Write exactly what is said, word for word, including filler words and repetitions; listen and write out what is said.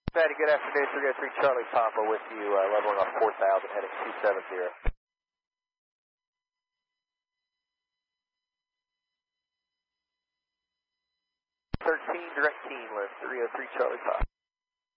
Patty, good afternoon. three oh three Charlie Papa with you, uh, leveling off four thousand, heading two seven zero. thirteen, direct keen lift, three oh three Charlie Papa.